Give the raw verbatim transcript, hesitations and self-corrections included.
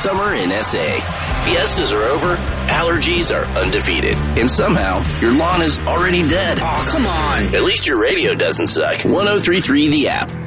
summer in S A. Fiestas are over, allergies are undefeated, and somehow your lawn is already dead. Oh, come on. At least your radio doesn't suck. one oh three point three The App.